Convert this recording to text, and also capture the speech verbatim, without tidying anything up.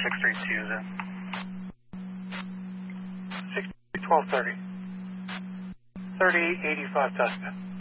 six three two is in. six twelve thirty. thirty eighty-five Tuska.